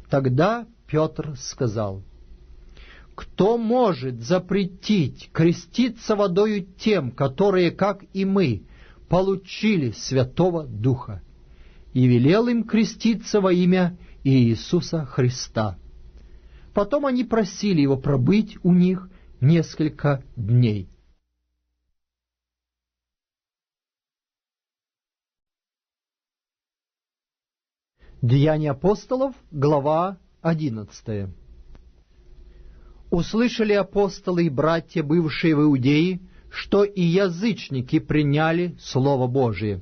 Тогда Петр сказал: «Кто может запретить креститься водою тем, которые, как и мы, получили Святого Духа?» И велел им креститься во имя Иисуса Христа. Потом они просили его пробыть у них несколько дней. Деяния апостолов, глава 11. Услышали апостолы и братья, бывшие в Иудее, что и язычники приняли Слово Божие.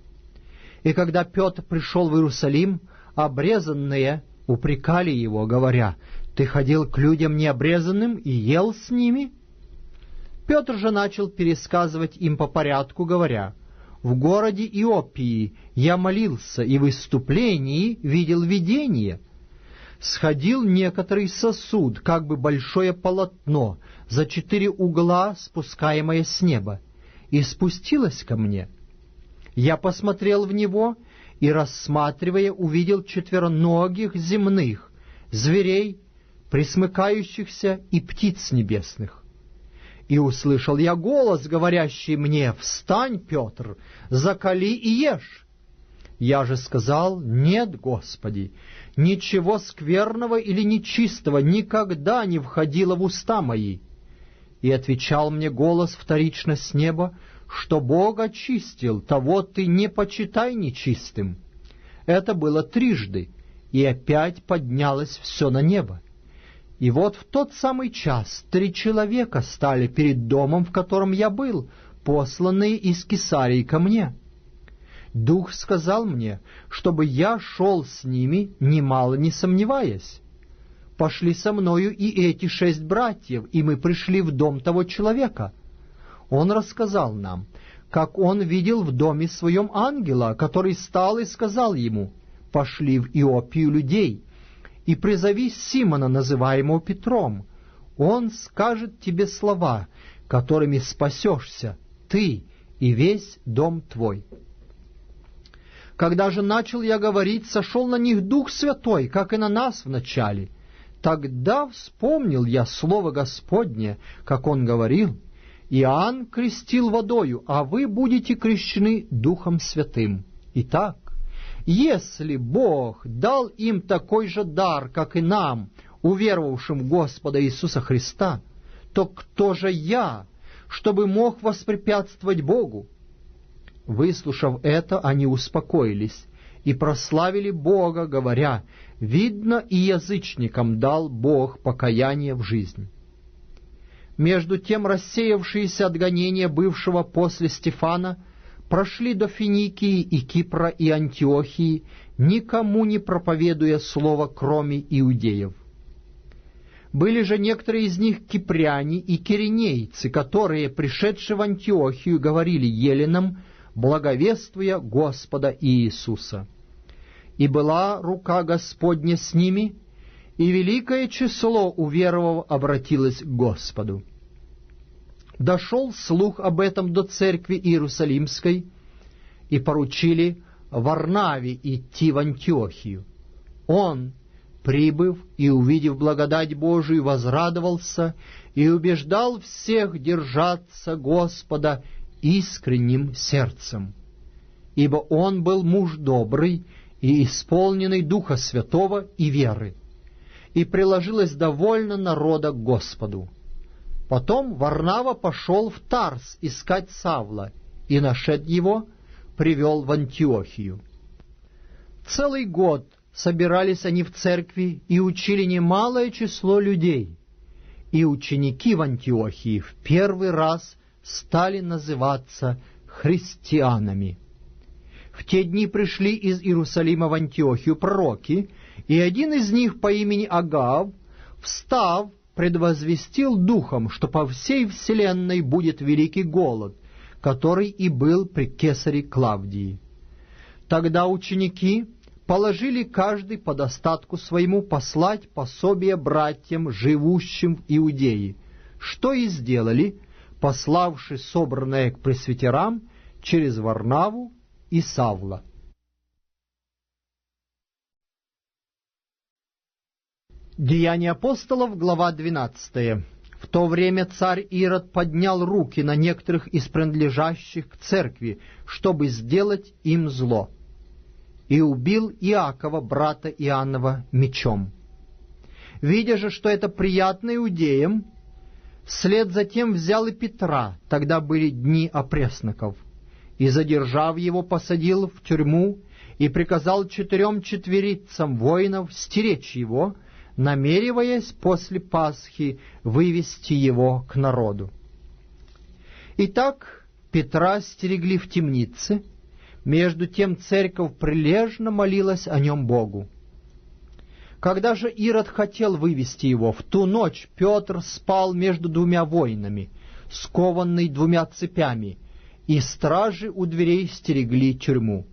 И когда Петр пришел в Иерусалим, обрезанные упрекали его, говоря: «Ты ходил к людям необрезанным и ел с ними?» Петр же начал пересказывать им по порядку, говоря: «В городе Иопии я молился, и в выступлении видел видение. Сходил некоторый сосуд, как бы большое полотно, за 4 угла, спускаемое с неба, и спустилось ко мне. Я посмотрел в него, и, рассматривая, увидел четвероногих земных, зверей, пресмыкающихся, и птиц небесных. И услышал я голос, говорящий мне: «Встань, Петр, закали и ешь». Я же сказал: «Нет, Господи, ничего скверного или нечистого никогда не входило в уста мои». И отвечал мне голос вторично с неба, что Бог очистил, того ты не почитай нечистым. Это было трижды, и опять поднялось все на небо. И вот в тот самый час 3 человека стали перед домом, в котором я был, посланные из Кесарии ко мне. Дух сказал мне, чтобы я шел с ними, немало не сомневаясь. Пошли со мною и эти 6 братьев, и мы пришли в дом того человека. Он рассказал нам, как он видел в доме своем ангела, который стал и сказал ему: «Пошли в Иопию людей, и призови Симона, называемого Петром. Он скажет тебе слова, которыми спасешься, ты и весь дом твой». Когда же начал я говорить, сошел на них Дух Святой, как и на нас вначале. Тогда вспомнил я слово Господне, как он говорил: «Иоанн крестил водою, а вы будете крещены Духом Святым». Итак, если Бог дал им такой же дар, как и нам, уверовавшим в Господа Иисуса Христа, то кто же я, чтобы мог воспрепятствовать Богу? Выслушав это, они успокоились и прославили Бога, говоря: «Видно, и язычникам дал Бог покаяние в жизнь». Между тем рассеявшиеся от гонения бывшего после Стефана прошли до Финикии и Кипра и Антиохии, никому не проповедуя слово, кроме иудеев. Были же некоторые из них кипряне и киринейцы, которые, пришедшие в Антиохию, говорили еленам, благовествуя Господа Иисуса. И была рука Господня с ними, и великое число уверовав обратилось к Господу. Дошел слух об этом до церкви Иерусалимской, и поручили Варнаве идти в Антиохию. Он, прибыв и увидев благодать Божию, возрадовался и убеждал всех держаться Господа искренним сердцем, ибо он был муж добрый и исполненный Духа Святого и веры, и приложилось довольно народа к Господу. Потом Варнава пошел в Тарс искать Савла, и, нашед его, привел в Антиохию. Целый год собирались они в церкви и учили немалое число людей, и ученики в Антиохии в первый раз стали называться христианами. В те дни пришли из Иерусалима в Антиохию пророки, и один из них по имени Агав, встав, предвозвестил духом, что по всей вселенной будет великий голод, который и был при кесаре Клавдии. Тогда ученики положили каждый по достатку своему послать пособие братьям, живущим в Иудее, что и сделали, пославши собранное к пресвитерам через Варнаву и Савла. Деяния апостолов, глава 12. В то время царь Ирод поднял руки на некоторых из принадлежащих к церкви, чтобы сделать им зло, и убил Иакова, брата Иоаннова, мечом. Видя же, что это приятно иудеям, вслед за тем взял и Петра, тогда были дни опресноков, и, задержав его, посадил в тюрьму и приказал 4 четверицам воинов стеречь его, намереваясь после Пасхи вывести его к народу. Итак, Петра стерегли в темнице, между тем церковь прилежно молилась о нем Богу. Когда же Ирод хотел вывести его, в ту ночь Петр спал между 2 воинами, скованный 2 цепями, и стражи у дверей стерегли тюрьму.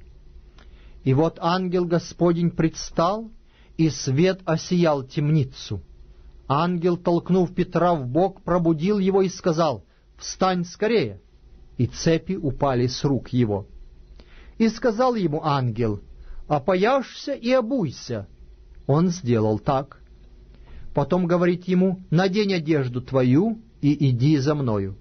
И вот ангел Господень предстал, и свет осиял темницу. Ангел, толкнув Петра в бок, пробудил его и сказал: «Встань скорее!» И цепи упали с рук его. И сказал ему ангел: «Опояшься и обуйся». Он сделал так. Потом говорит ему: «Надень одежду твою и иди за мною».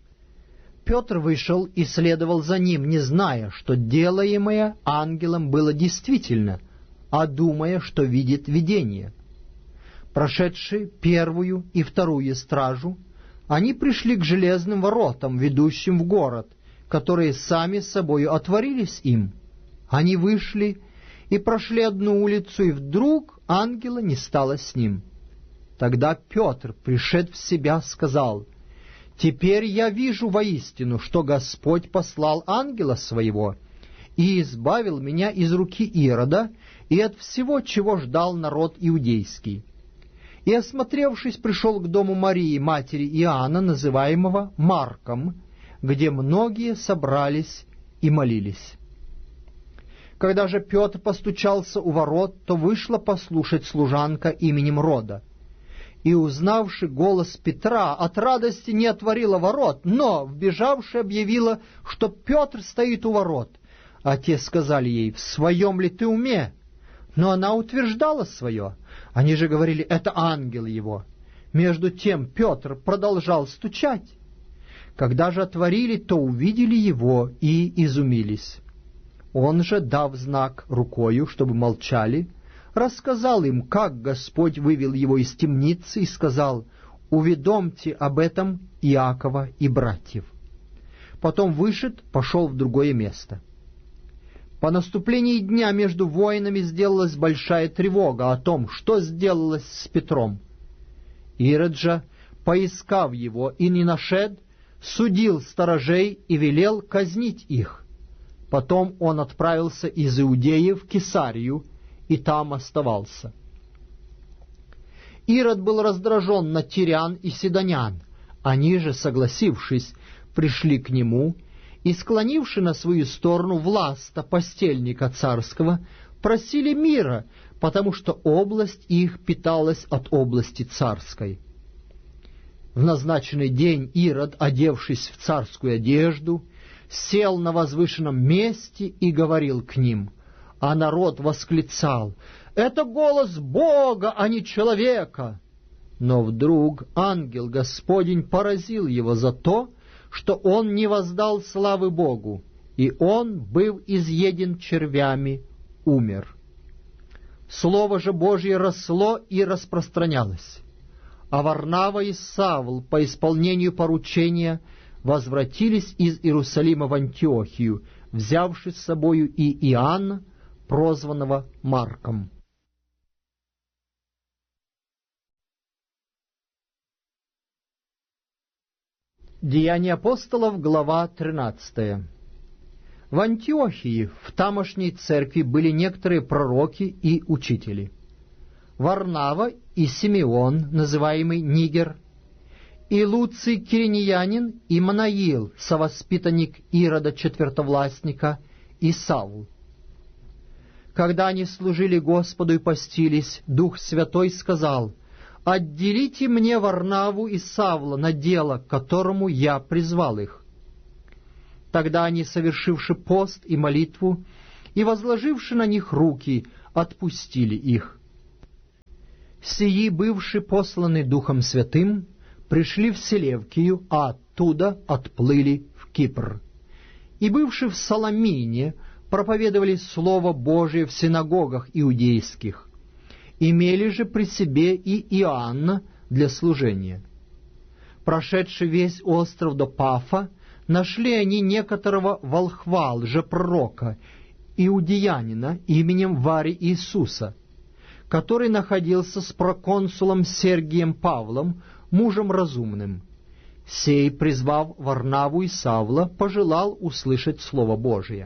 Петр вышел и следовал за ним, не зная, что делаемое ангелом было действительно, а думая, что видит видение. Прошедшие 1 и 2 стражу, они пришли к железным воротам, ведущим в город, которые сами собою отворились им. Они вышли и прошли одну улицу, и вдруг ангела не стало с ним. Тогда Петр, пришед в себя, сказал: «Теперь я вижу воистину, что Господь послал ангела своего и избавил меня из руки Ирода и от всего, чего ждал народ иудейский». И, осмотревшись, пришел к дому Марии, матери Иоанна, называемого Марком, где многие собрались и молились. Когда же Петр постучался у ворот, то вышла послушать служанка именем Рода. И, узнавши голос Петра, от радости не отворила ворот, но, вбежавши, объявила, что Петр стоит у ворот. А те сказали ей: «В своем ли ты уме?» Но она утверждала свое. Они же говорили: «Это ангел его». Между тем Петр продолжал стучать. Когда же отворили, то увидели его и изумились. Он же, дав знак рукою, чтобы молчали, рассказал им, как Господь вывел его из темницы, и сказал: «Уведомьте об этом Иакова и братьев». Потом вышед, пошел в другое место. По наступлении дня между воинами сделалась большая тревога о том, что сделалось с Петром. Ирод же, поискав его и не нашед, судил сторожей и велел казнить их. Потом он отправился из Иудеи в Кесарию и там оставался. Ирод был раздражен на тирян и сидонян. Они же, согласившись, пришли к нему и, склонивши на свою сторону власта постельника царского, просили мира, потому что область их питалась от области царской. В назначенный день Ирод, одевшись в царскую одежду, сел на возвышенном месте и говорил к ним, а народ восклицал: «Это голос Бога, а не человека!» Но вдруг ангел Господень поразил его за то, что он не воздал славы Богу, и он, быв изъеден червями, умер. Слово же Божье росло и распространялось, а Варнава и Савл по исполнению поручения возвратились из Иерусалима в Антиохию, взявши с собою и Иоанна, прозванного Марком. Деяния апостолов, глава 13. В Антиохии, в тамошней церкви, были некоторые пророки и учители: Варнава и Симеон, называемый Нигер, и Луций Киринеянин, и Манаил, совоспитанник Ирода четвертовластника, и Савл. Когда они служили Господу и постились, Дух Святой сказал: «Отделите мне Варнаву и Савла на дело, к которому я призвал их». Тогда они, совершивши пост и молитву, и возложивши на них руки, отпустили их. Сии, бывшие посланы Духом Святым, пришли в Селевкию, а оттуда отплыли в Кипр. И бывшие в Саламине проповедовали Слово Божие в синагогах иудейских, имели же при себе и Иоанна для служения. Прошедший весь остров до Пафа, нашли они некоторого волхва, лжепророка, иудеянина именем Вари Иисуса, который находился с проконсулом Сергием Павлом, мужем разумным. Сей, призвав Варнаву и Савла, пожелал услышать Слово Божие.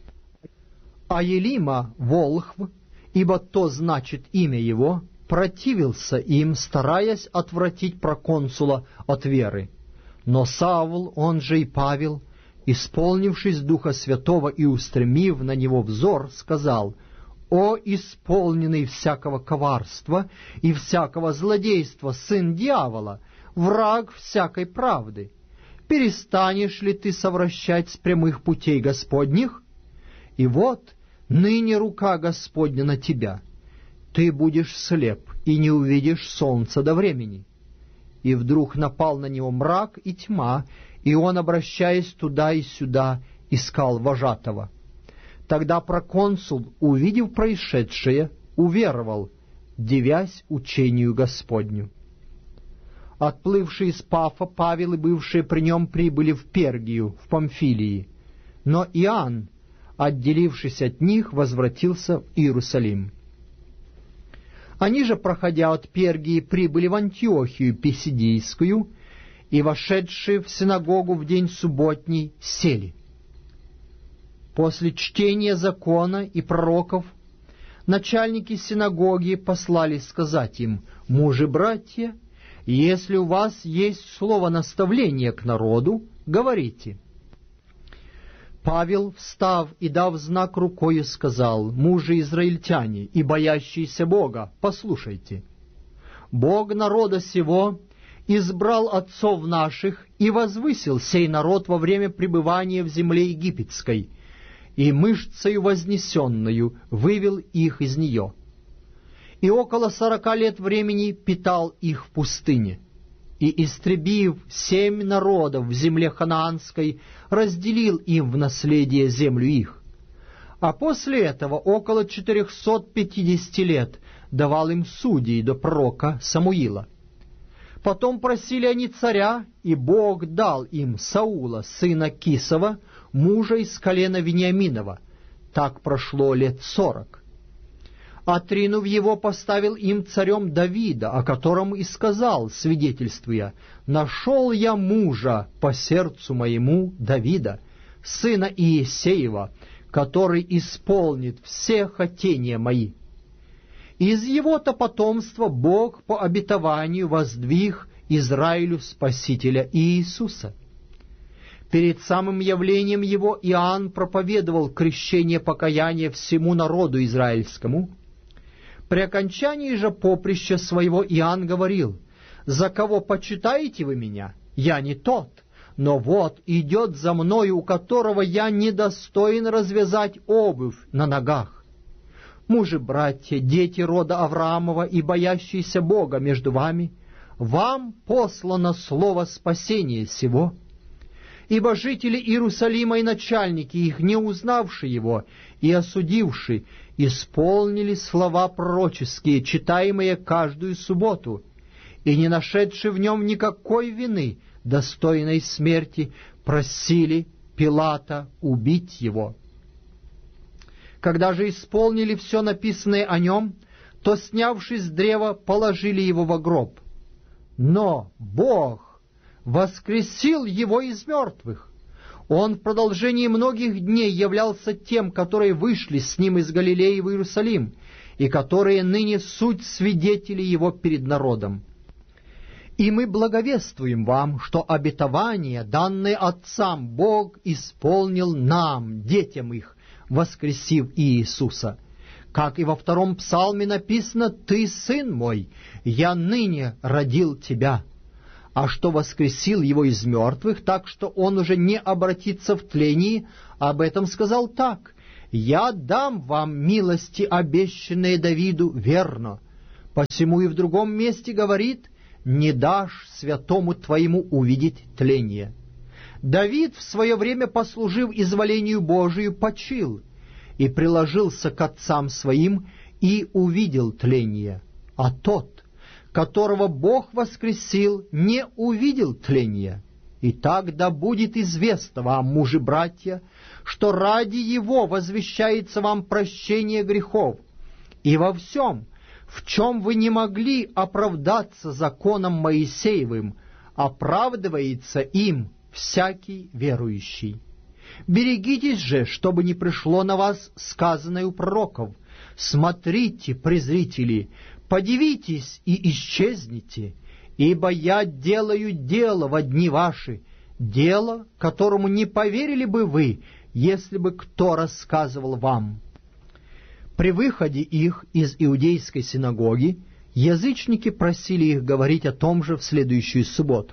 А Елима, волхв, ибо то значит имя его, противился им, стараясь отвратить проконсула от веры. Но Савл, он же и Павел, исполнившись Духа Святого и устремив на него взор, сказал: «О, исполненный всякого коварства и всякого злодейства, сын дьявола, враг всякой правды, перестанешь ли ты совращать с прямых путей Господних? И вот ныне рука Господня на тебя. Ты будешь слеп и не увидишь солнца до времени». И вдруг напал на него мрак и тьма, и он, обращаясь туда и сюда, искал вожатого. Тогда проконсул, увидев происшедшее, уверовал, дивясь учению Господню. Отплывшие из Пафа, Павел и бывшие при нем прибыли в Пергию, в Памфилии, но Иоанн, отделившись от них, возвратился в Иерусалим. Они же, проходя от Пергии, прибыли в Антиохию Писидийскую, и, вошедшие в синагогу в день субботний, сели. После чтения закона и пророков начальники синагоги послали сказать им: «Мужи-братья, если у вас есть слово наставления к народу, говорите». Павел, встав и дав знак рукою, сказал: «Мужи-израильтяне и боящиеся Бога, послушайте. Бог народа сего избрал отцов наших и возвысил сей народ во время пребывания в земле египетской, и мышцею вознесенную вывел их из нее. И около 40 лет времени питал их в пустыне, и, истребив 7 народов в земле ханаанской, разделил им в наследие землю их. А после этого около 450 лет давал им судей до пророка Самуила. Потом просили они царя, и Бог дал им Саула, сына Кисова, мужа из колена Вениаминова. Так прошло лет 40. Отринув его, поставил им царем Давида, о котором и сказал, свидетельствуя: «Нашел я мужа по сердцу моему, Давида, сына Иесеева, который исполнит все хотения мои». Из его-то потомства Бог по обетованию воздвиг Израилю Спасителя Иисуса. Перед самым явлением его Иоанн проповедовал крещение покаяния всему народу израильскому. При окончании же поприща своего Иоанн говорил: «За кого почитаете вы меня? Я не тот, но вот идет за мною, у которого я недостоин развязать обувь на ногах. Мужи-братья, дети рода Авраамова и боящиеся Бога между вами, вам послано слово спасения сего. Ибо жители Иерусалима и начальники их, не узнавшие его и осудившие, исполнили слова пророческие, читаемые каждую субботу, и, не нашедшие в нем никакой вины, достойной смерти, просили Пилата убить его. Когда же исполнили все написанное о нем, то, снявшись с древа, положили его во гроб. Но Бог воскресил его из мертвых. Он в продолжении многих дней являлся тем, которые вышли с ним из Галилеи в Иерусалим, и которые ныне суть свидетели его перед народом. И мы благовествуем вам, что обетование, данное отцам, Бог исполнил нам, детям их, воскресив Иисуса. Как и во 2 псалме написано: «Ты, сын мой, я ныне родил тебя». А что воскресил его из мертвых, так что он уже не обратится в тлении, об этом сказал так: «Я дам вам милости, обещанные Давиду, верно. Посему и в другом месте говорит: «Не дашь святому твоему увидеть тление». Давид, в свое время послужив изволению Божию, почил и приложился к отцам своим и увидел тление. А тот, которого Бог воскресил, не увидел тления. Итак, да будет известно вам, мужи-братья, что ради Его возвещается вам прощение грехов, и во всем, в чем вы не могли оправдаться законом Моисеевым, оправдывается им всякий верующий. Берегитесь же, чтобы не пришло на вас сказанное у пророков: «Смотрите, презрители, подивитесь и исчезните, ибо я делаю дело во дни ваши, дело, которому не поверили бы вы, если бы кто рассказывал вам». При выходе их из иудейской синагоги язычники просили их говорить о том же в следующую субботу.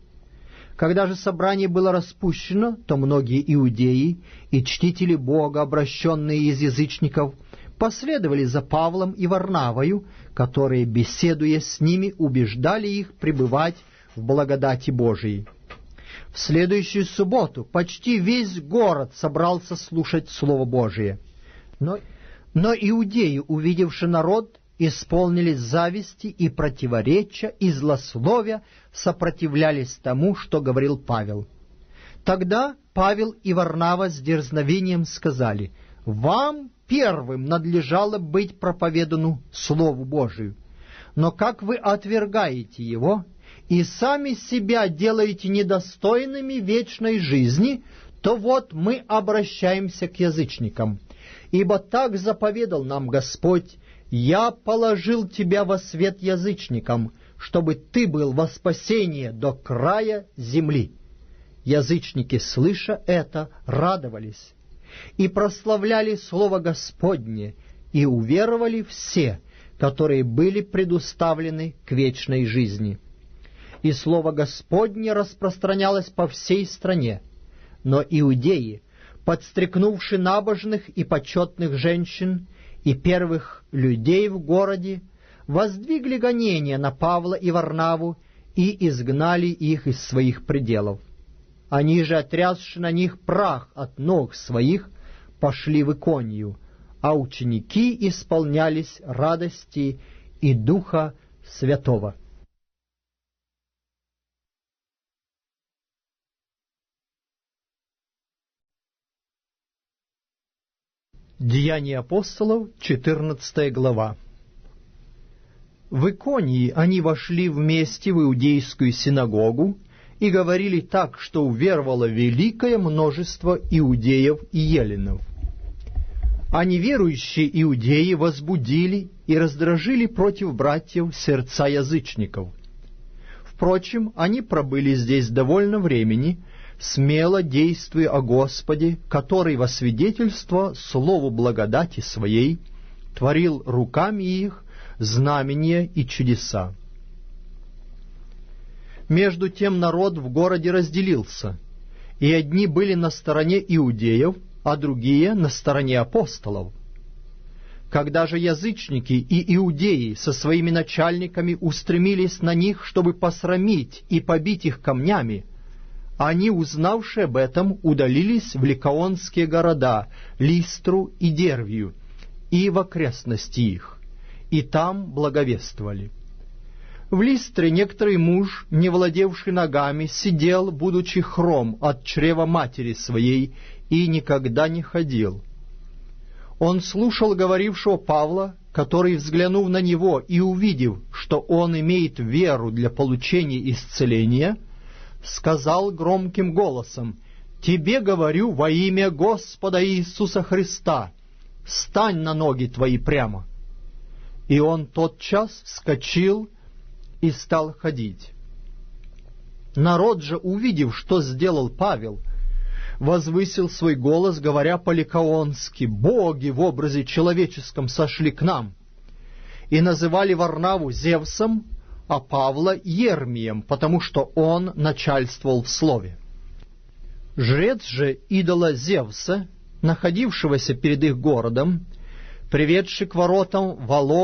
Когда же собрание было распущено, то многие иудеи и чтители Бога, обращенные из язычников, последовали за Павлом и Варнавою, которые, беседуя с ними, убеждали их пребывать в благодати Божией. В следующую субботу почти весь город собрался слушать Слово Божие. Но иудеи, увидевши народ, исполнились зависти и противоречия, и злословия, сопротивлялись тому, что говорил Павел. Тогда Павел и Варнава с дерзновением сказали: «Вам первым надлежало быть проповедану Слову Божию, но как вы отвергаете его и сами себя делаете недостойными вечной жизни, то вот мы обращаемся к язычникам. Ибо так заповедал нам Господь: «Я положил тебя во свет язычникам, чтобы ты был во спасение до края земли». Язычники, слыша это, радовались и прославляли Слово Господне, и уверовали все, которые были предуставлены к вечной жизни. И Слово Господне распространялось по всей стране. Но иудеи, подстрекнувши набожных и почетных женщин и первых людей в городе, воздвигли гонения на Павла и Варнаву и изгнали их из своих пределов. Они же, отрясши на них прах от ног своих, пошли в Иконию, а ученики исполнялись радости и Духа Святого. Деяния апостолов, 14 глава. В Иконии они вошли вместе в иудейскую синагогу и говорили так, что уверовало великое множество иудеев и еленов. А неверующие иудеи возбудили и раздражили против братьев сердца язычников. Впрочем, они пробыли здесь довольно времени, смело действуя о Господе, который во свидетельство слову благодати своей творил руками их знамения и чудеса. Между тем народ в городе разделился, и одни были на стороне иудеев, а другие на стороне апостолов. Когда же язычники и иудеи со своими начальниками устремились на них, чтобы посрамить и побить их камнями, они, узнавши об этом, удалились в ликаонские города Листру и Дервию и в окрестности их, и там благовествовали. В Листре некоторый муж, не владевший ногами, сидел, будучи хром от чрева матери своей, и никогда не ходил. Он слушал говорившего Павла, который, взглянув на него и увидев, что он имеет веру для получения исцеления, сказал громким голосом: «Тебе говорю во имя Господа Иисуса Христа, стань на ноги твои прямо». И он тотчас вскочил и стал ходить. Народ же, увидев, что сделал Павел, возвысил свой голос, говоря по-ликаонски: «Боги в образе человеческом сошли к нам», и называли Варнаву Зевсом, а Павла Ермием, потому что он начальствовал в слове. Жрец же идола Зевса, находившегося перед их городом, приведший к воротам волов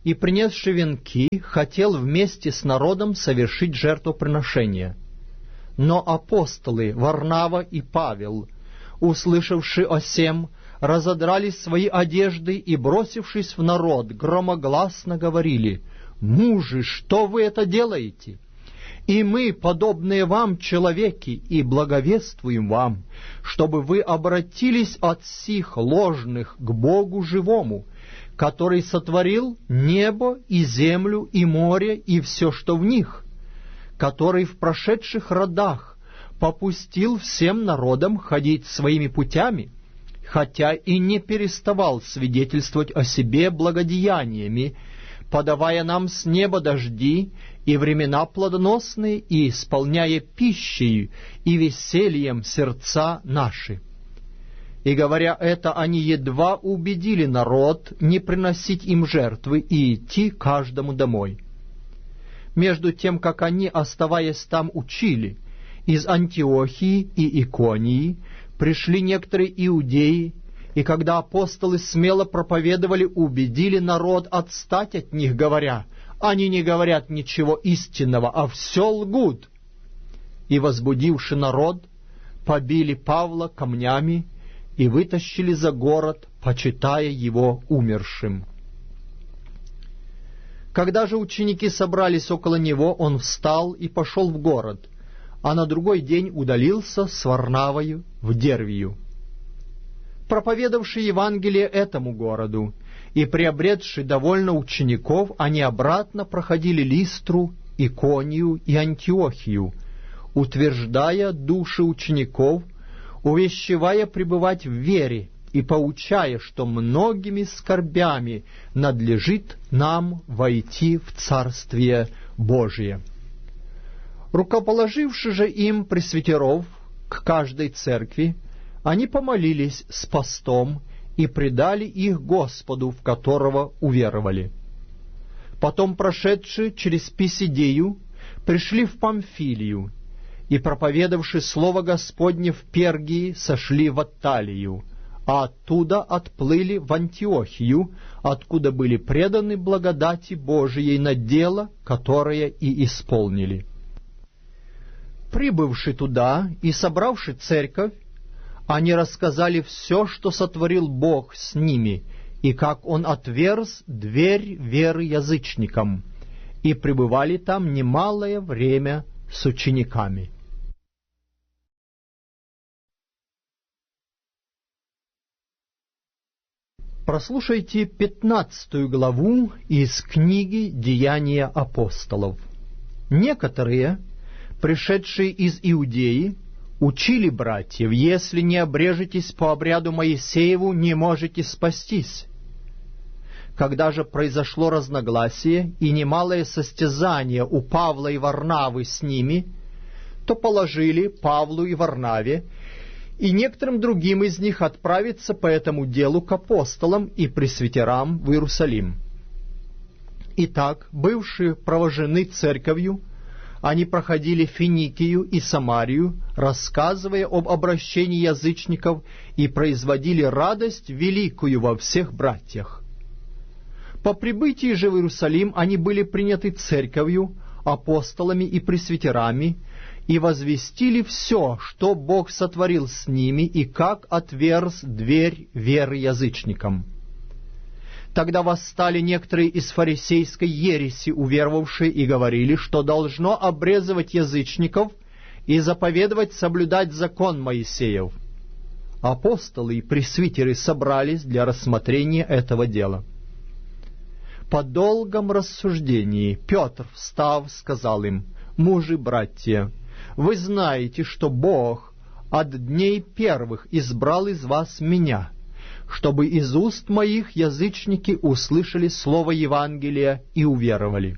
и, принесши венки, хотел вместе с народом совершить жертвоприношение. Но апостолы Варнава и Павел, услышавши о сем, разодрали свои одежды и, бросившись в народ, громогласно говорили: «Мужи, что вы это делаете? И мы, подобные вам человеки, и благовествуем вам, чтобы вы обратились от сих ложных к Богу живому, который сотворил небо и землю и море и все, что в них, который в прошедших родах попустил всем народам ходить своими путями, хотя и не переставал свидетельствовать о себе благодеяниями, подавая нам с неба дожди и времена плодоносные, и исполняя пищей и весельем сердца наши». И, говоря это, они едва убедили народ не приносить им жертвы и идти каждому домой. Между тем, как они, оставаясь там, учили, из Антиохии и Иконии пришли некоторые иудеи, и когда апостолы смело проповедовали, убедили народ отстать от них, говоря: «Они не говорят ничего истинного, а все лгут». И, возбудивши народ, побили Павла камнями и вытащили за город, почитая его умершим. Когда же ученики собрались около него, он встал и пошел в город, а на другой день удалился с Варнавою в Дервию. Проповедавши Евангелие этому городу и приобретши довольно учеников, они обратно проходили Листру, Иконию и Антиохию, утверждая души учеников, увещевая пребывать в вере и поучая, что многими скорбями надлежит нам войти в Царствие Божие. Рукоположивши же им пресвитеров к каждой церкви, они помолились с постом и предали их Господу, в которого уверовали. Потом, прошедши через Писидею, пришли в Памфилию, и, проповедавши слово Господне в Пергии, сошли в Атталию, а оттуда отплыли в Антиохию, откуда были преданы благодати Божией на дело, которое и исполнили. Прибывши туда и собравши церковь, они рассказали все, что сотворил Бог с ними, и как Он отверз дверь веры язычникам, и пребывали там немалое время с учениками. Прослушайте 15 главу из книги «Деяния апостолов». Некоторые, пришедшие из Иудеи, учили братьев: «Если не обрежетесь по обряду Моисееву, не можете спастись». Когда же произошло разногласие и немалое состязание у Павла и Варнавы с ними, то положили Павлу и Варнаве и некоторым другим из них отправиться по этому делу к апостолам и пресвитерам в Иерусалим. Итак, бывшие провожены церковью, они проходили Финикию и Самарию, рассказывая об обращении язычников, и производили радость великую во всех братьях. По прибытии же в Иерусалим они были приняты церковью, апостолами и пресвитерами, и возвестили все, что Бог сотворил с ними, и как отверз дверь веры язычникам. Тогда восстали некоторые из фарисейской ереси, уверовавшие, и говорили, что должно обрезывать язычников и заповедовать соблюдать закон Моисеев. Апостолы и пресвитеры собрались для рассмотрения этого дела. По долгом рассуждении Петр, встав, сказал им: «Мужи, братья, вы знаете, что Бог от дней первых избрал из вас меня, чтобы из уст моих язычники услышали слово Евангелия и уверовали.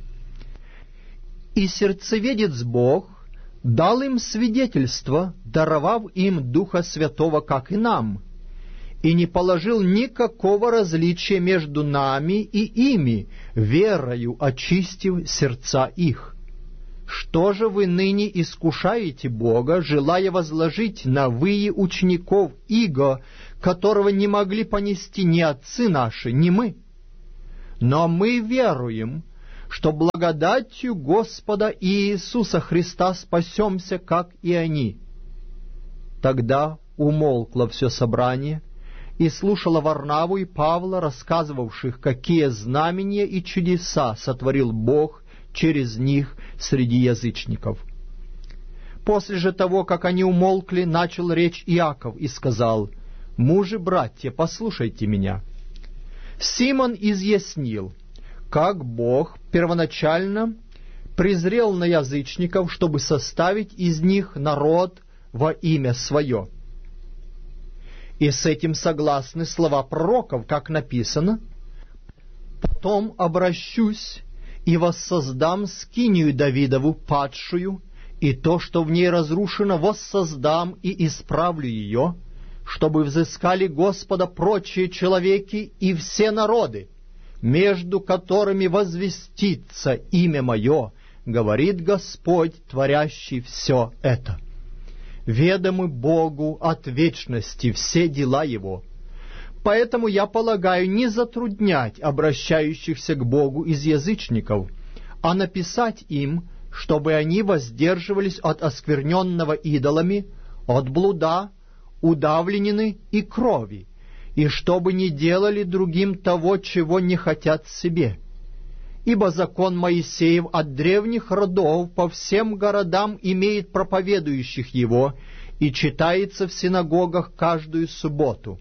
И сердцеведец Бог дал им свидетельство, даровав им Духа Святого, как и нам, и не положил никакого различия между нами и ими, верою очистив сердца их. Что же вы ныне искушаете Бога, желая возложить на вы учеников иго, которого не могли понести ни отцы наши, ни мы? но мы веруем, что благодатью Господа Иисуса Христа спасемся, как и они». Тогда умолкло все собрание и слушало Варнаву и Павла, рассказывавших, какие знамения и чудеса сотворил Бог через них среди язычников. После же того, как они умолкли, начал речь Иаков и сказал: «Мужи, братья, послушайте меня. Симон изъяснил, как Бог первоначально презрел на язычников, чтобы составить из них народ во имя Свое. И с этим согласны слова пророков, как написано: «Потом обращусь и воссоздам скинию Давидову падшую, и то, что в ней разрушено, воссоздам и исправлю ее, чтобы взыскали Господа прочие человеки и все народы, между которыми возвестится имя Мое, говорит Господь, творящий все это. Ведомы Богу от вечности все дела Его. Поэтому я полагаю не затруднять обращающихся к Богу из язычников, а написать им, чтобы они воздерживались от оскверненного идолами, от блуда, удавленины и крови, и чтобы не делали другим того, чего не хотят себе. Ибо закон Моисеев от древних родов по всем городам имеет проповедующих его и читается в синагогах каждую субботу».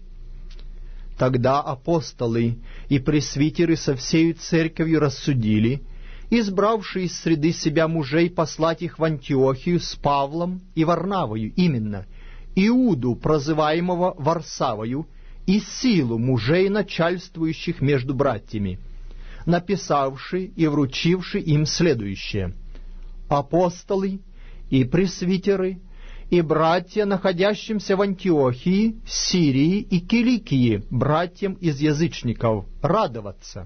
Тогда апостолы и пресвитеры со всею церковью рассудили, избравшие из среды себя мужей, послать их в Антиохию с Павлом и Варнавою, именно Иуду, прозываемого Варсавою, и Силу, мужей, начальствующих между братьями, написавши и вручивши им следующее: «Апостолы и пресвитеры и братья, находящимся в Антиохии, Сирии и Киликии, братьям из язычников, радоваться.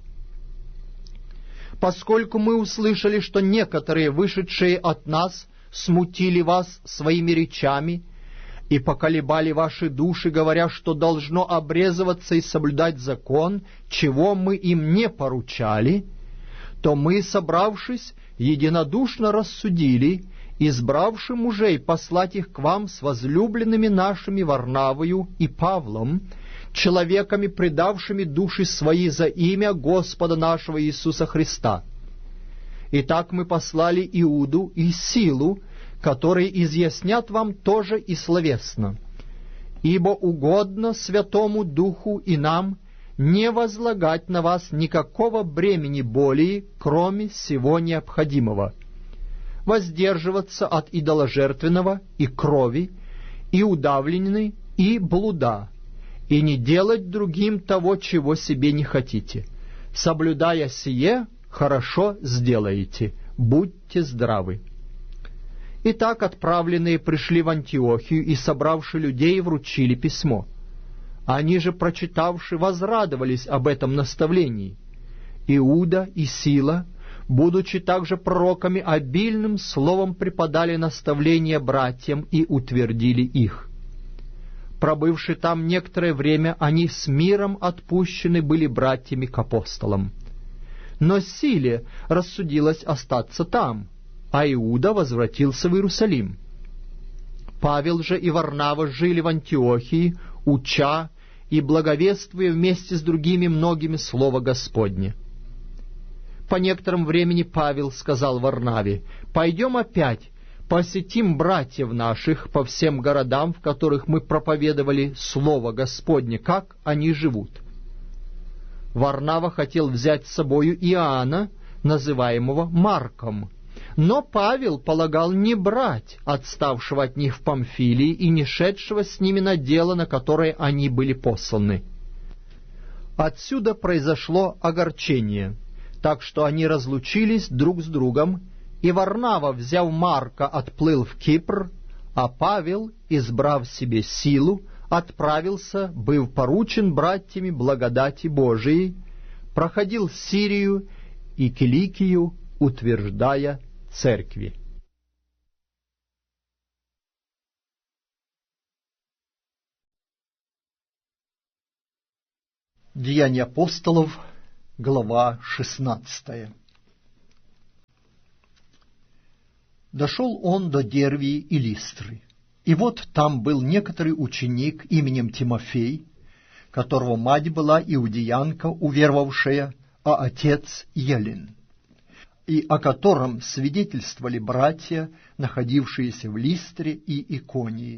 Поскольку мы услышали, что некоторые, вышедшие от нас, смутили вас своими речами и поколебали ваши души, говоря, что должно обрезываться и соблюдать закон, чего мы им не поручали, то мы, собравшись, единодушно рассудили, избравши мужей, послать их к вам с возлюбленными нашими Варнавою и Павлом, человеками, предавшими души свои за имя Господа нашего Иисуса Христа. Итак, мы послали Иуду и Силу, которые изъяснят вам тоже и словесно. Ибо угодно Святому Духу и нам не возлагать на вас никакого бремени более, кроме всего необходимого, воздерживаться от идоложертвенного и крови, и удавленины, и блуда, и не делать другим того, чего себе не хотите. Соблюдая сие, хорошо сделаете. Будьте здравы». Итак, отправленные пришли в Антиохию и, собравши людей, вручили письмо. Они же, прочитавши, возрадовались об этом наставлении. Иуда и Сила, будучи также пророками, обильным словом преподали наставления братьям и утвердили их. Пробывши там некоторое время, они с миром отпущены были братьями к апостолам. Но Силе рассудилось остаться там, а Иуда возвратился в Иерусалим. Павел же и Варнава жили в Антиохии, уча и благовествуя вместе с другими многими слово Господне. По некотором времени Павел сказал Варнаве: «Пойдем опять, посетим братьев наших по всем городам, в которых мы проповедовали слово Господне, как они живут». Варнава хотел взять с собою Иоанна, называемого Марком, но Павел полагал не брать отставшего от них в Памфилии и не шедшего с ними на дело, на которое они были посланы. Отсюда произошло огорчение, так что они разлучились друг с другом, и Варнава, взяв Марка, отплыл в Кипр, а Павел, избрав себе Силу, отправился, быв поручен братьями благодати Божией, проходил Сирию и Киликию, утверждая церкви. Деяния апостолов, Глава 16. Дошел он до Дервии и Листры, и вот там был некоторый ученик именем Тимофей, которого мать была иудеянка, уверовавшая, а отец Елин, и о котором свидетельствовали братья, находившиеся в Листре и Иконии.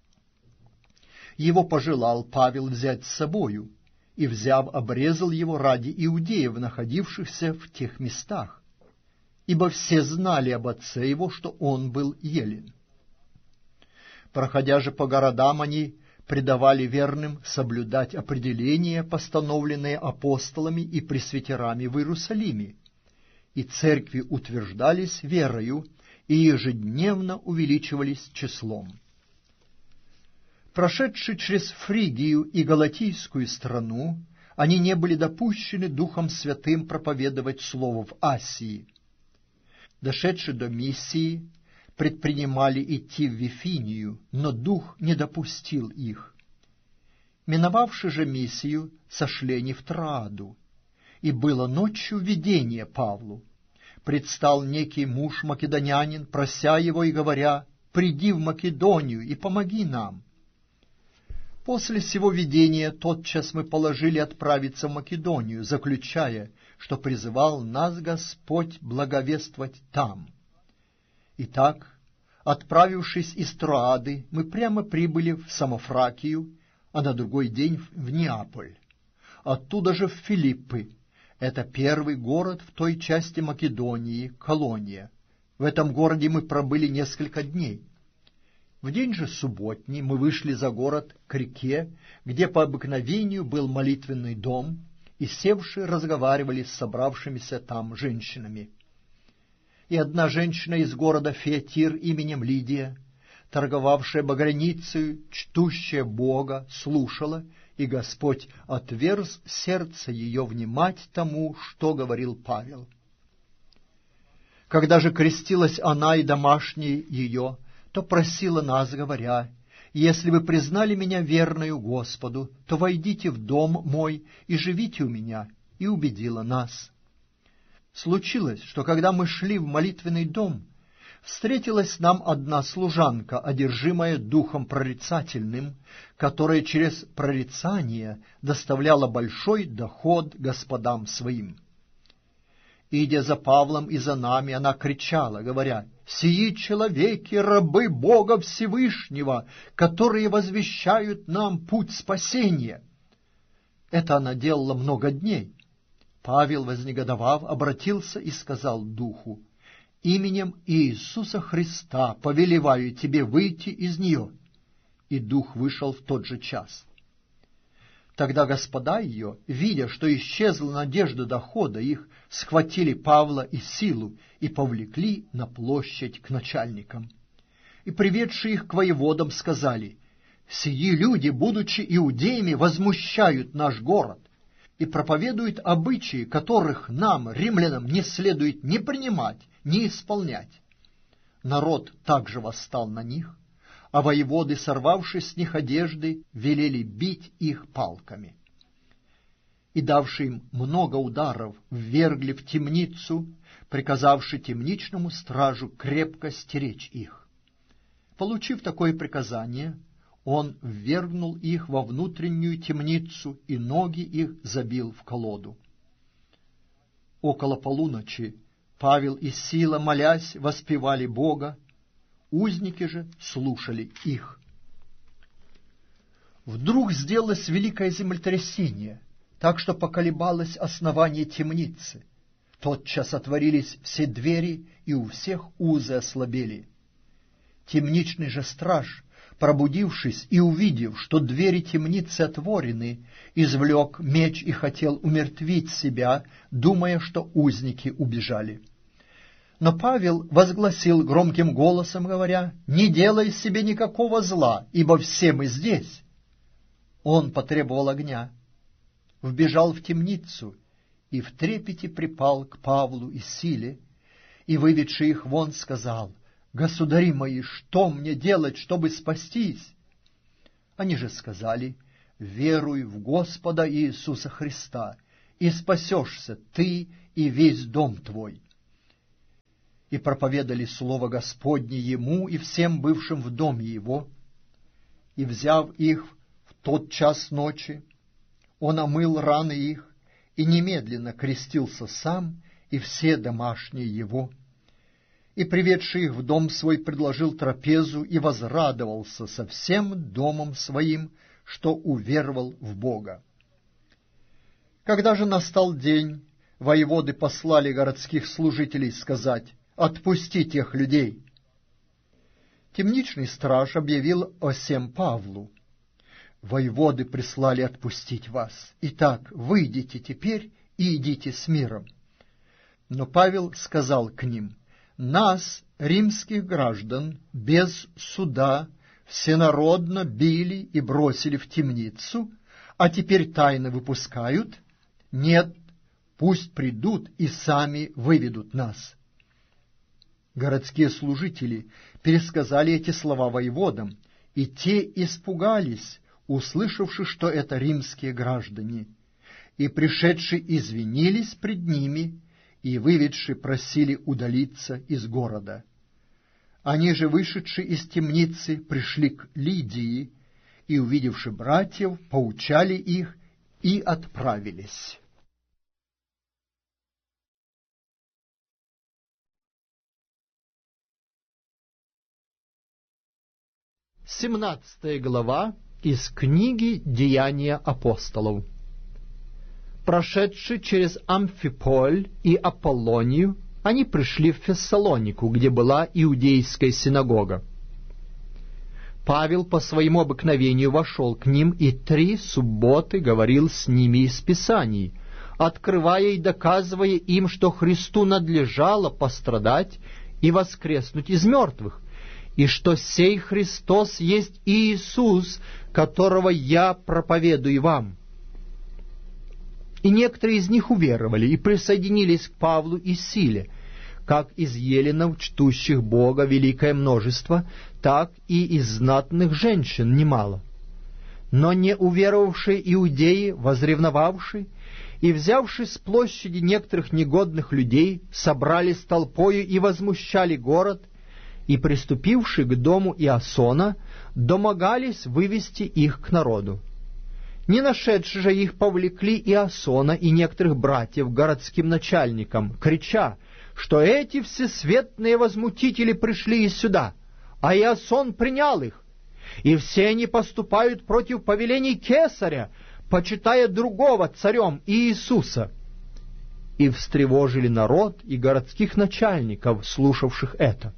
Его пожелал Павел взять с собою, и, взяв, обрезал его ради иудеев, находившихся в тех местах, ибо все знали об отце его, что он был Елин. Проходя же по городам, они предавали верным соблюдать определения, постановленные апостолами и пресвитерами в Иерусалиме, и церкви утверждались верою и ежедневно увеличивались числом. Прошедшие через Фригию и Галатийскую страну, они не были допущены Духом Святым проповедовать Слово в Асии. Дошедшие до Миссии, предпринимали идти в Вифинию, но Дух не допустил их. Миновавши же Миссию, сошли они в Трааду, и было ночью видение Павлу. Предстал некий муж македонянин, прося его и говоря: «Приди в Македонию и помоги нам». После сего видения тотчас мы положили отправиться в Македонию, заключая, что призывал нас Господь благовествовать там. Итак, отправившись из Троады, мы прямо прибыли в Самофракию, а на другой день в Неаполь, оттуда же в Филиппы. Это первый город в той части Македонии, колония. В этом городе мы пробыли несколько дней. В день же субботний мы вышли за город к реке, где по обыкновению был молитвенный дом, и севшие разговаривали с собравшимися там женщинами. И одна женщина из города Фиатир именем Лидия, торговавшая багряницею, чтущая Бога, слушала, и Господь отверз сердце ее внимать тому, что говорил Павел. Когда же крестилась она и домашние ее, то просила нас, говоря: «Если вы признали меня верною Господу, то войдите в дом мой и живите у меня», и убедила нас. Случилось, что когда мы шли в молитвенный дом, встретилась нам одна служанка, одержимая духом прорицательным, которая через прорицание доставляла большой доход господам своим. Идя за Павлом и за нами, она кричала, говоря: «Сии человеки, рабы Бога Всевышнего, которые возвещают нам путь спасения». Это она делала много дней. Павел, вознегодовав, обратился и сказал духу: «Именем Иисуса Христа повелеваю тебе выйти из нее». И дух вышел в тот же час. Тогда господа ее, видя, что исчезла надежда дохода их, схватили Павла и Силу и повлекли на площадь к начальникам. И, приведшие их к воеводам, сказали: «Сии люди, будучи иудеями, возмущают наш город и проповедуют обычаи, которых нам, римлянам, не следует ни принимать, ни исполнять». Народ также восстал на них, а воеводы, сорвавшись с них одежды, велели бить их палками. И, давши им много ударов, ввергли в темницу, приказавши темничному стражу крепко стеречь их. Получив такое приказание, он ввергнул их во внутреннюю темницу и ноги их забил в колоду. Около полуночи Павел и Сила, молясь, воспевали Бога, узники же слушали их. Вдруг сделалось великое землетрясение, так что поколебалось основание темницы. Тотчас отворились все двери, и у всех узы ослабели. Темничный же страж, пробудившись и увидев, что двери темницы отворены, извлек меч и хотел умертвить себя, думая, что узники убежали. Но Павел возгласил громким голосом, говоря: «Не делай себе никакого зла, ибо все мы здесь». Он потребовал огня, вбежал в темницу и в трепете припал к Павлу и Силе, и, выведши их вон, сказал: «Государи мои, что мне делать, чтобы спастись?» Они же сказали: «Веруй в Господа Иисуса Христа, и спасешься ты и весь дом твой». И проповедали слово Господне ему и всем бывшим в доме его, и, взяв их в тот час ночи, он омыл раны их и немедленно крестился сам и все домашние его, и, приведший их в дом свой, предложил трапезу и возрадовался со всем домом своим, что уверовал в Бога. Когда же настал день, воеводы послали городских служителей сказать: «Отпусти тех людей». Темничный страж объявил о сем Павлу: «Воеводы прислали отпустить вас. Итак, выйдите теперь и идите с миром». Но Павел сказал к ним: «Нас, римских граждан, без суда всенародно били и бросили в темницу, а теперь тайно выпускают? Нет, пусть придут и сами выведут нас». Городские служители пересказали эти слова воеводам, и те испугались, услышавши, что это римские граждане, и, пришедшие, извинились пред ними, и, выведши, просили удалиться из города. Они же, вышедшие из темницы, пришли к Лидии, и, увидевши братьев, поучали их и отправились. 17 глава из книги «Деяния апостолов». Прошедши через Амфиполь и Аполлонию, они пришли в Фессалонику, где была иудейская синагога. Павел по своему обыкновению вошел к ним и 3 субботы говорил с ними из Писаний, открывая и доказывая им, что Христу надлежало пострадать и воскреснуть из мертвых, и что сей Христос есть Иисус, которого я проповедую вам. И некоторые из них уверовали и присоединились к Павлу и Силе, как из еленов, чтущих Бога, великое множество, так и из знатных женщин немало. Но не уверовавшие иудеи, возревновавшие и взявши с площади некоторых негодных людей, собрались толпою и возмущали город, и, приступивши к дому Иасона, домогались вывести их к народу. Не нашедши же их, повлекли Иасона и некоторых братьев городским начальникам, крича, что эти всесветные возмутители пришли и сюда, а Иасон принял их, и все они поступают против повелений Кесаря, почитая другого царем Иисуса. И встревожили народ и городских начальников, слушавших это.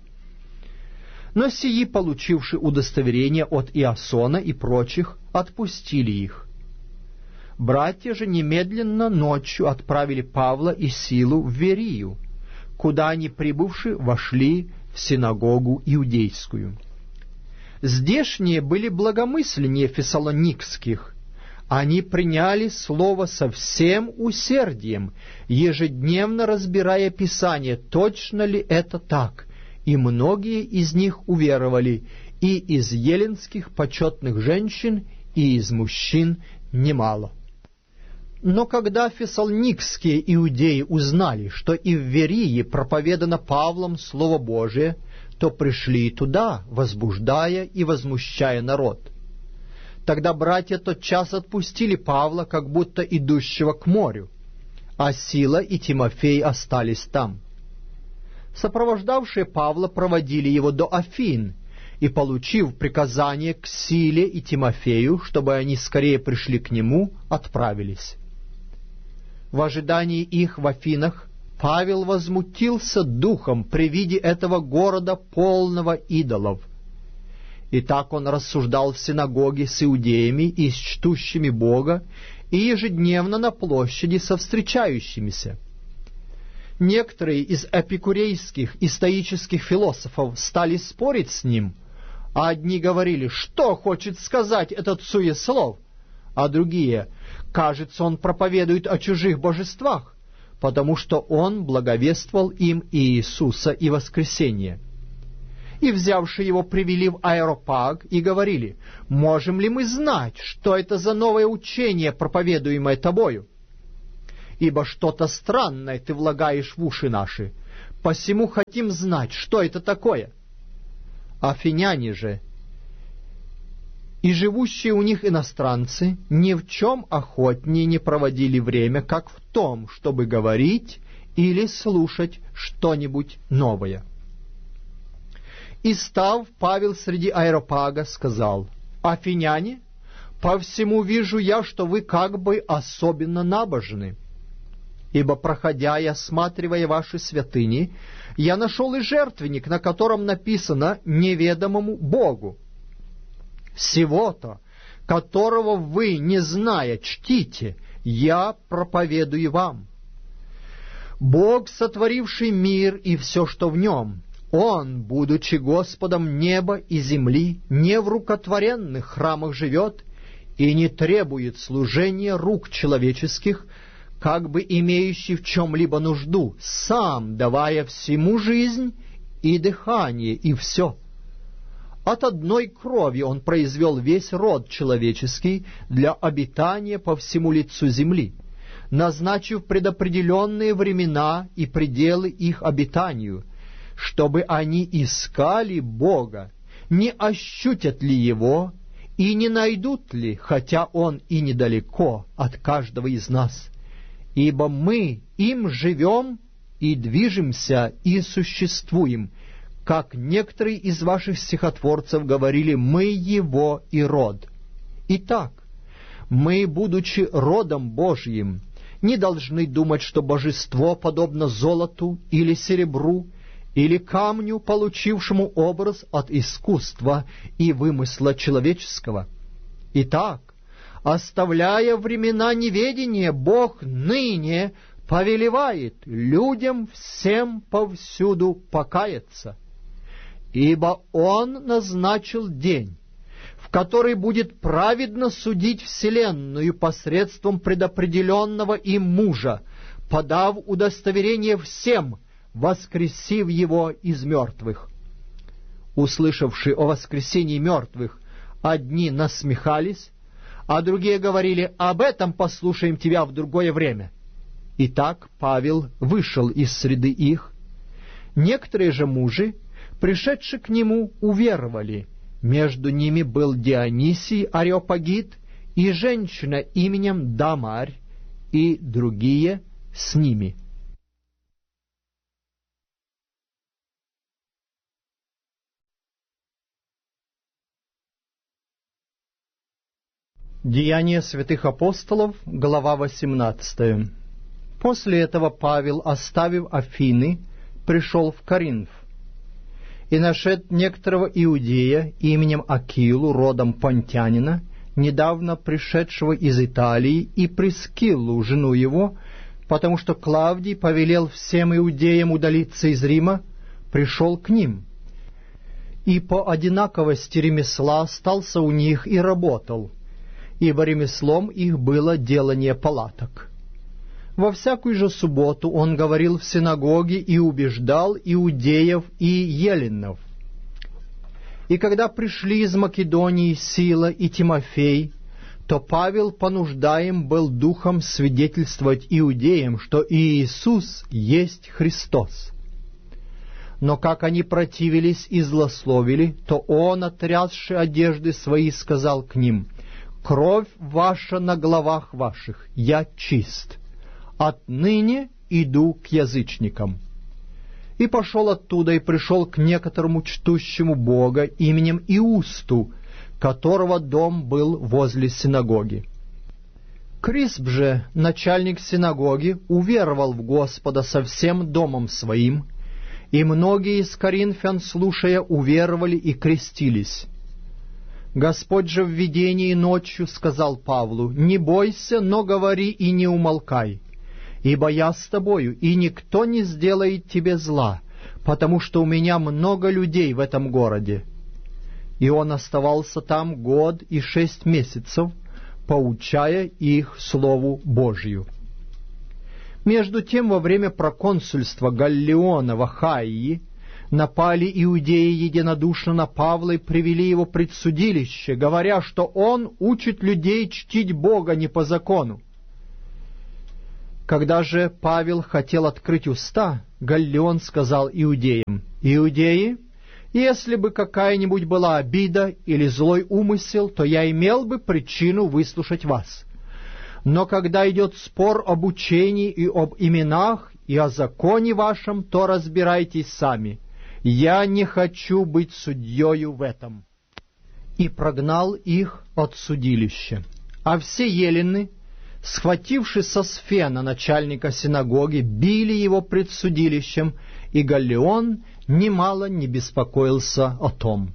Но сии, получивши удостоверение от Иасона и прочих, отпустили их. Братья же немедленно ночью отправили Павла и Силу в Верию, куда они, прибывши, вошли в синагогу иудейскую. Здешние были благомысленнее фессалоникских. Они приняли слово со всем усердием, ежедневно разбирая Писание, точно ли это так, и многие из них уверовали, и из еленских почетных женщин, и из мужчин немало. Но когда фессалоникские иудеи узнали, что и в Верии проповедано Павлом Слово Божие, то пришли и туда, возбуждая и возмущая народ. Тогда братья тотчас отпустили Павла, как будто идущего к морю, а Сила и Тимофей остались там. Сопровождавшие Павла проводили его до Афин, и, получив приказание к Силе и Тимофею, чтобы они скорее пришли к нему, отправились. В ожидании их в Афинах Павел возмутился духом при виде этого города, полного идолов. И так он рассуждал в синагоге с иудеями и с чтущими Бога, и ежедневно на площади со встречающимися. Некоторые из эпикурейских и стоических философов стали спорить с ним, а одни говорили, что хочет сказать этот суеслов, а другие, кажется, он проповедует о чужих божествах, потому что он благовествовал им Иисуса и воскресение. И, взявши его, привели в Аэропаг и говорили, можем ли мы знать, что это за новое учение, проповедуемое тобою? ибо что-то странное ты влагаешь в уши наши. Посему хотим знать, что это такое». Афиняне же и живущие у них иностранцы ни в чем охотнее не проводили время, как в том, чтобы говорить или слушать что-нибудь новое. И став, Павел среди Ареопага сказал: «Афиняне, по всему вижу я, что вы как бы особенно набожны. Ибо, проходя и осматривая ваши святыни, я нашел и жертвенник, на котором написано «неведомому Богу». Сего-то, которого вы, не зная, чтите, я проповедую вам. Бог, сотворивший мир и все, что в нем, Он, будучи Господом неба и земли, не в рукотворенных храмах живет и не требует служения рук человеческих, как бы имеющий в чем-либо нужду, сам давая всему жизнь и дыхание, и все. От одной крови Он произвел весь род человеческий для обитания по всему лицу земли, назначив предопределенные времена и пределы их обитанию, чтобы они искали Бога, не ощутят ли Его и не найдут ли, хотя Он и недалеко от каждого из нас. Ибо мы им живем и движемся и существуем, как некоторые из ваших стихотворцев говорили, мы Его и род. Итак, мы, будучи родом Божьим, не должны думать, что божество подобно золоту или серебру, или камню, получившему образ от искусства и вымысла человеческого. Итак, оставляя времена неведения, Бог ныне повелевает людям всем повсюду покаяться, ибо Он назначил день, в который будет праведно судить вселенную посредством предопределенного им мужа, подав удостоверение всем, воскресив его из мертвых. Услышавши о воскресении мертвых, одни насмехались, а другие говорили: об этом послушаем тебя в другое время. Итак, Павел вышел из среды их. Некоторые же мужи, пришедшие к нему, уверовали. Между ними был Дионисий Ареопагит и женщина именем Дамарь, и другие с ними. Деяния святых апостолов, глава 18. После этого Павел, оставив Афины, пришел в Коринф, и нашед некоторого иудея именем Акилу, родом понтянина, недавно пришедшего из Италии, и Прискиллу, жену его, потому что Клавдий повелел всем иудеям удалиться из Рима, пришел к ним, и по одинаковости ремесла остался у них и работал, ибо ремеслом их было делание палаток. Во всякую же субботу он говорил в синагоге и убеждал иудеев и еленов. И когда пришли из Македонии Сила и Тимофей, то Павел понуждаем был духом свидетельствовать иудеям, что Иисус есть Христос. Но как они противились и злословили, то он, отрясши одежды свои, сказал к ним: «Кровь ваша на головах ваших, я чист. Отныне иду к язычникам». И пошел оттуда и пришел к некоторому чтущему Бога именем Иусту, которого дом был возле синагоги. Крисп же, начальник синагоги, уверовал в Господа со всем домом своим, и многие из коринфян, слушая, уверовали и крестились. Господь же в видении ночью сказал Павлу: «Не бойся, но говори и не умолкай, ибо я с тобою, и никто не сделает тебе зла, потому что у меня много людей в этом городе». И он оставался там 1 год и 6 месяцев, поучая их Слову Божию. Между тем, во время проконсульства Галлиона в Ахайи напали иудеи единодушно на Павла и привели его пред судилище, говоря, что он учит людей чтить Бога не по закону. Когда же Павел хотел открыть уста, Галлион сказал иудеям: «Иудеи, если бы какая-нибудь была обида или злой умысел, то я имел бы причину выслушать вас. Но когда идет спор об учении и об именах, и о законе вашем, то разбирайтесь сами. Я не хочу быть судьею в этом». И прогнал их от судилища. А все елены, схвативши Сосфена, начальника синагоги, били его пред судилищем, и Галлион немало не беспокоился о том.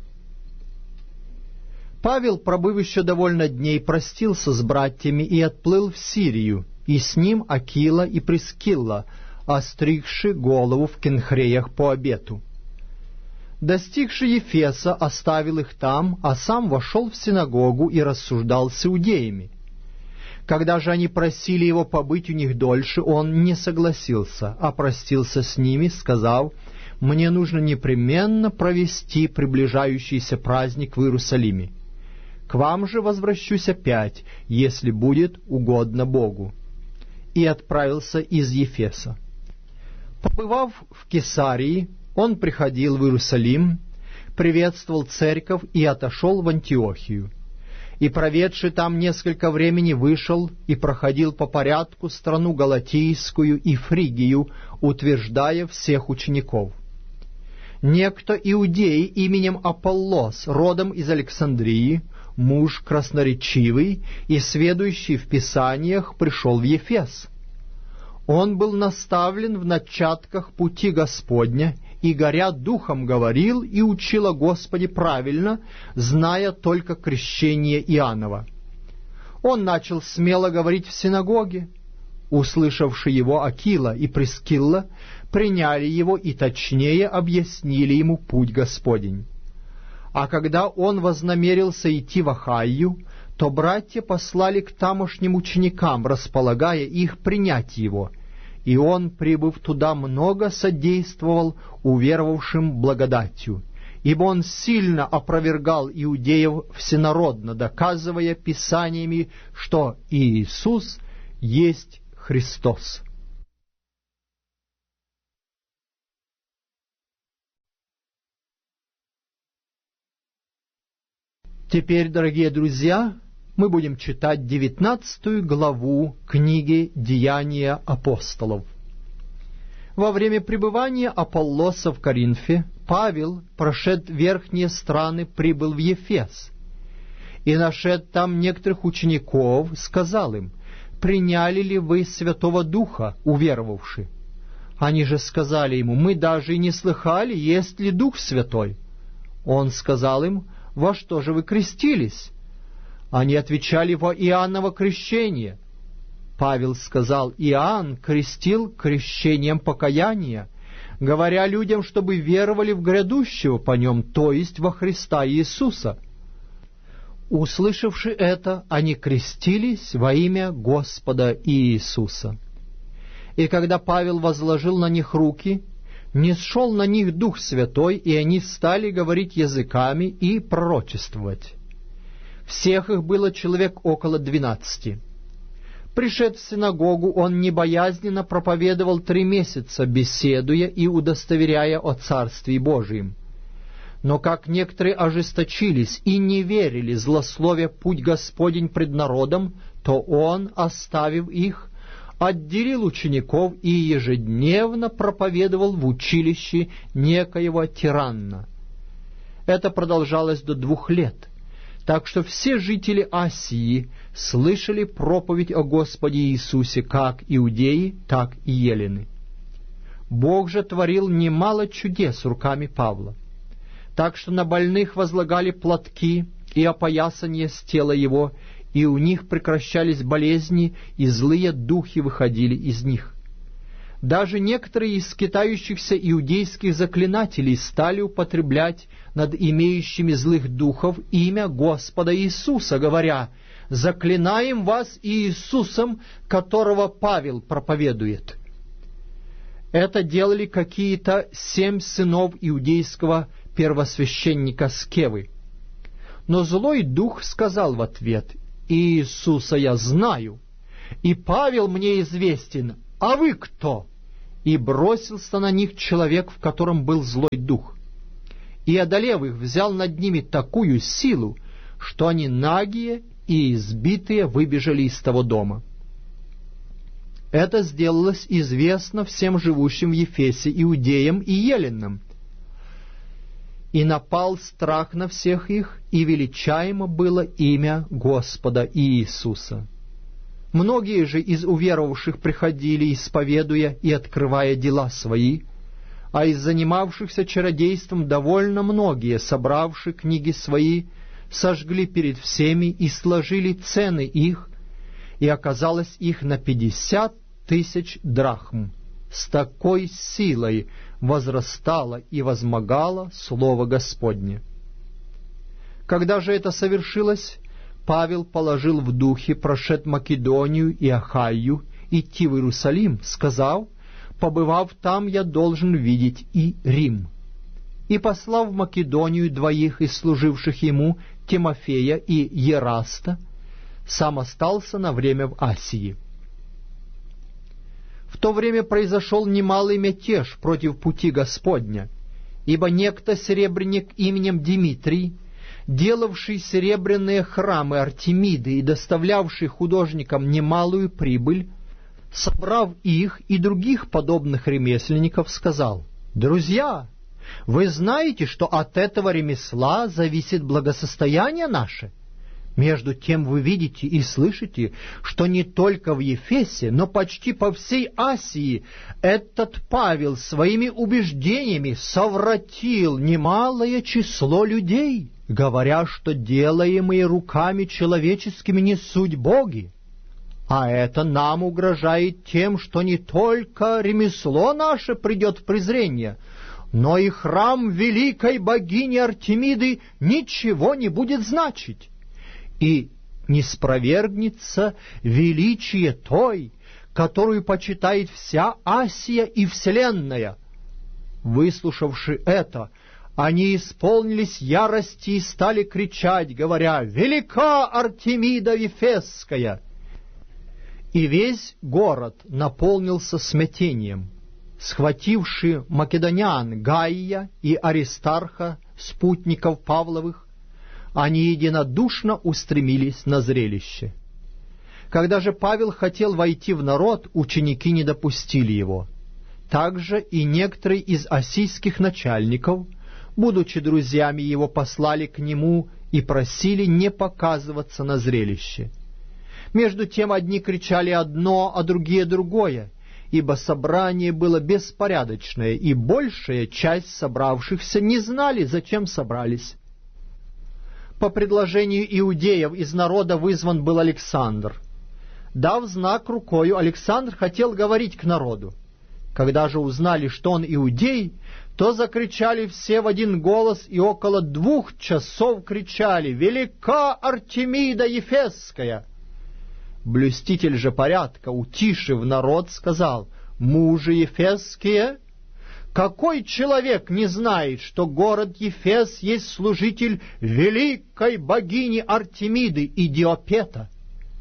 Павел, пробыв еще довольно дней, простился с братьями и отплыл в Сирию, и с ним Акила и Прискилла, остригши голову в Кенхреях по обету. Достигши Ефеса, оставил их там, а сам вошел в синагогу и рассуждал с иудеями. Когда же они просили его побыть у них дольше, он не согласился, а простился с ними, сказав: «Мне нужно непременно провести приближающийся праздник в Иерусалиме. К вам же возвращусь опять, если будет угодно Богу». И отправился из Ефеса. Побывав в Кесарии, он приходил в Иерусалим, приветствовал церковь и отошел в Антиохию. И, проведший там несколько времени, вышел и проходил по порядку страну Галатийскую и Фригию, утверждая всех учеников. Некто иудей именем Аполлос, родом из Александрии, муж красноречивый и сведущий в Писаниях, пришел в Ефес. Он был наставлен в начатках пути Господня, и, горя духом, говорил и учил о Господе правильно, зная только крещение Иоаннова. Он начал смело говорить в синагоге. Услышавши его Акила и Прискилла, приняли его и точнее объяснили ему путь Господень. А когда он вознамерился идти в Ахайю, то братья послали к тамошним ученикам, располагая их принять его, и он, прибыв туда, много содействовал уверовавшим благодатью, ибо он сильно опровергал иудеев всенародно, доказывая Писаниями, что Иисус есть Христос. Теперь, дорогие друзья, мы будем читать 19 главу книги «Деяния апостолов». Во время пребывания Аполлоса в Коринфе Павел, прошед верхние страны, прибыл в Ефес, и, нашед там некоторых учеников, сказал им: «Приняли ли вы Святого Духа, уверовавши?» Они же сказали ему: «Мы даже и не слыхали, есть ли Дух Святой». Он сказал им: «Во что же вы крестились?» Они отвечали: «Во Иоанново крещение». Павел сказал: «Иоанн крестил крещением покаяния, говоря людям, чтобы веровали в грядущего по нем, то есть во Христа Иисуса». Услышавши это, они крестились во имя Господа Иисуса. И когда Павел возложил на них руки, нисшел на них Дух Святой, и они стали говорить языками и пророчествовать. Всех их было человек около 12. Пришед в синагогу, он небоязненно проповедовал 3 месяца, беседуя и удостоверяя о Царстве Божием. Но как некоторые ожесточились и не верили, злословя путь Господень пред народом, то он, оставив их, отделил учеников и ежедневно проповедовал в училище некоего тиранна. Это продолжалось до 2 лет. Так что все жители Асии слышали проповедь о Господе Иисусе, как иудеи, так и елены. Бог же творил немало чудес руками Павла, так что на больных возлагали платки и опоясание с тела его, и у них прекращались болезни, и злые духи выходили из них. Даже некоторые из скитающихся иудейских заклинателей стали употреблять над имеющими злых духов имя Господа Иисуса, говоря: «Заклинаем вас Иисусом, которого Павел проповедует». Это делали какие-то 7 сынов иудейского первосвященника Скевы. Но злой дух сказал в ответ: «Иисуса я знаю, и Павел мне известен, а вы кто?» И бросился на них человек, в котором был злой дух. И, одолев их, взял над ними такую силу, что они нагие и избитые выбежали из того дома. Это сделалось известно всем живущим в Ефесе, иудеям и еленам. И напал страх на всех их, и величаемо было имя Господа Иисуса. Многие же из уверовавших приходили, исповедуя и открывая дела свои, а из занимавшихся чародейством довольно многие, собравши книги свои, сожгли перед всеми и сложили цены их, и оказалось их на 50 000 драхм. С такой силой возрастало и возмогало слово Господне. Когда же это совершилось, Павел положил в духе прошед Македонию и Ахайю идти в Иерусалим, сказав: «Побывав там, я должен видеть и Рим». И послав в Македонию 2 из служивших ему, Тимофея и Ераста, сам остался на время в Асии. В то время произошел немалый мятеж против пути Господня, ибо некто серебряник именем Димитрий, делавший серебряные храмы Артемиды и доставлявший художникам немалую прибыль, собрав их и других подобных ремесленников, сказал: «Друзья, вы знаете, что от этого ремесла зависит благосостояние наше? Между тем вы видите и слышите, что не только в Ефесе, но почти по всей Асии этот Павел своими убеждениями совратил немалое число людей, говоря, что делаемые руками человеческими не суть боги. А это нам угрожает тем, что не только ремесло наше придет в презрение, но и храм великой богини Артемиды ничего не будет значить, и не спровергнется величие той, которую почитает вся Асия и вселенная». Выслушавши это, они исполнились ярости и стали кричать, говоря: «Велика Артемида Ефесская!» И весь город наполнился смятением. Схвативши македонян Гайя и Аристарха, спутников Павловых, они единодушно устремились на зрелище. Когда же Павел хотел войти в народ, ученики не допустили его. Также и некоторые из ассийских начальников, будучи друзьями его, послали к нему и просили не показываться на зрелище. Между тем одни кричали одно, а другие другое, ибо собрание было беспорядочное, и большая часть собравшихся не знали, зачем собрались. По предложению иудеев из народа вызван был Александр. Дав знак рукою, Александр хотел говорить к народу. Когда же узнали, что он иудей, то закричали все в один голос, и около 2 часов кричали: «Велика Артемида Ефесская!» Блюститель же порядка, утишив народ, сказал: «Мужи ефесские, какой человек не знает, что город Ефес есть служитель великой богини Артемиды и Диопета?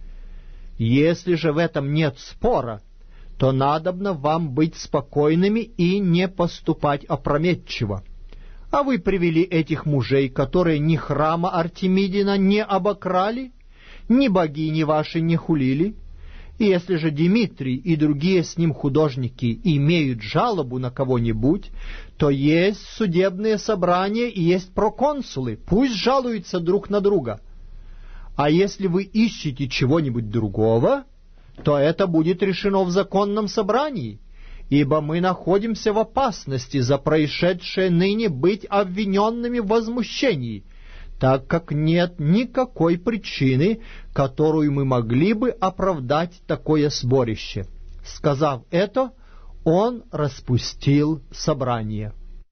Если же в этом нет спора, то надобно вам быть спокойными и не поступать опрометчиво. А вы привели этих мужей, которые ни храма Артемидина не обокрали, ни богини ваши не хулили. И если же Димитрий и другие с ним художники имеют жалобу на кого-нибудь, то есть судебные собрания и есть проконсулы, пусть жалуются друг на друга. А если вы ищете чего-нибудь другого, то это будет решено в законном собрании, ибо мы находимся в опасности за происшедшее ныне быть обвиненными в возмущении, так как нет никакой причины, которую мы могли бы оправдать такое сборище». Сказав это, он распустил собрание.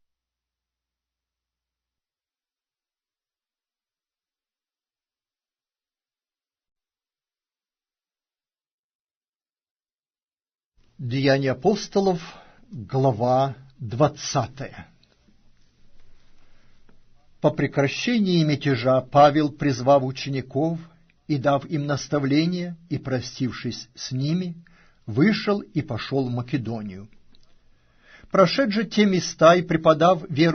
Деяния апостолов, глава 20. По прекращении мятежа Павел, призвав учеников и, дав им наставление, и, простившись с ними, вышел и пошел в Македонию. Прошед же те места и преподав веру